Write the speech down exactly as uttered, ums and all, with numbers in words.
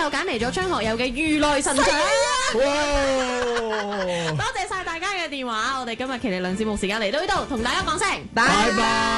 後揀嚟咗張學友嘅《如來神掌》。 哇！ 多謝晒大家嘅電話，我哋今日麒麟論節目時間嚟到呢度，同大家講聲拜拜。